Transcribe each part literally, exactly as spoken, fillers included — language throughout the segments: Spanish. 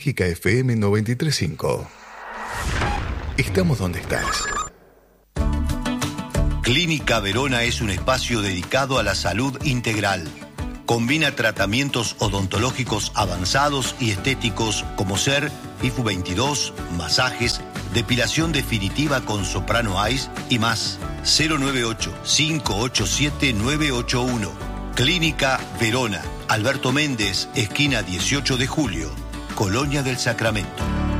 Mágica F M noventa y tres punto cinco. Estamos donde estás. Clínica Verona es un espacio dedicado a la salud integral. Combina tratamientos odontológicos avanzados y estéticos como ser I F U veintidós, masajes, depilación definitiva con Soprano Ice y más. cero nueve ocho, cinco ocho siete, nueve ocho uno. Clínica Verona, Alberto Méndez, esquina dieciocho de julio, Colonia del Sacramento.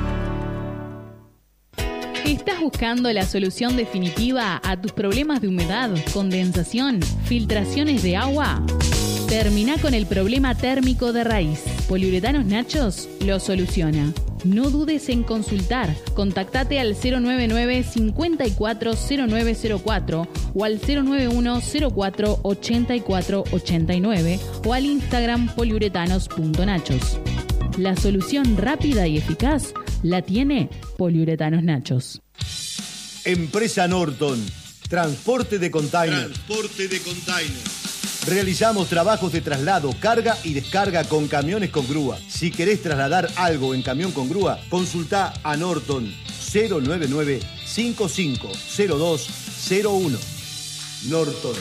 ¿Estás buscando la solución definitiva a tus problemas de humedad, condensación, filtraciones de agua? Termina con el problema térmico de raíz. Poliuretanos Nachos lo soluciona. No dudes en consultar. Contactate al cero nueve nueve, cincuenta y cuatro, cero nueve cero cuatro o al cero nueve uno, cero cuatro, ochenta y cuatro ochenta y nueve o al Instagram poliuretanos punto nachos. La solución rápida y eficaz la tiene Poliuretanos Nachos. Empresa Norton, transporte de container. Transporte de container. Realizamos trabajos de traslado, carga y descarga con camiones con grúa. Si querés trasladar algo en camión con grúa, consultá a Norton cero nueve nueve, cinco cinco cero dos cero uno. Norton.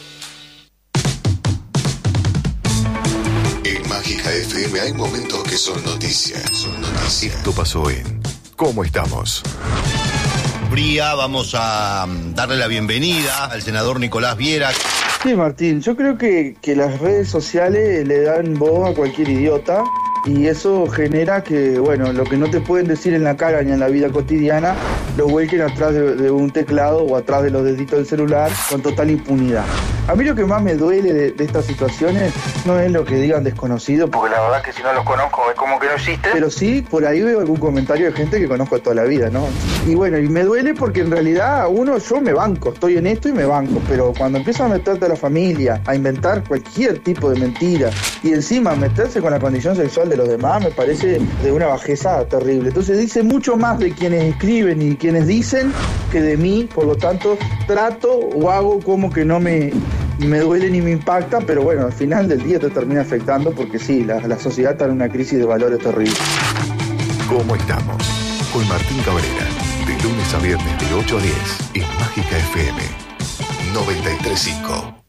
En Mágica F M hay momentos que son noticias. Son noticias. Esto pasó en ¿Cómo estamos? Bría, vamos a darle la bienvenida al senador Nicolás Viera. Sí, Martín, yo creo que, que las redes sociales le dan voz a cualquier idiota y eso genera que, bueno, lo que no te pueden decir en la cara ni en la vida cotidiana, lo vuelquen atrás de, de un teclado o atrás de los deditos del celular con total impunidad. A mí lo que más me duele de, de estas situaciones no es lo que digan desconocidos, porque la verdad que si no los conozco es como que no existen, pero sí, por ahí veo algún comentario de gente que conozco toda la vida, ¿no? Y bueno, y me duele porque en realidad uno, yo me banco, estoy en esto y me banco, pero cuando empiezan a meterte a la familia, a inventar cualquier tipo de mentira y encima meterse con la condición sexual de los demás, me parece de una bajeza terrible. Entonces dice mucho más de quienes escriben y quienes dicen que de mí, por lo tanto trato o hago como que no me... me duele ni me impacta, pero bueno, al final del día te termina afectando porque sí, la, la sociedad está en una crisis de valores terrible. ¿Cómo estamos? Con Martín Cabrera, de lunes a viernes de ocho a diez en Mágica F M noventa y tres punto cinco.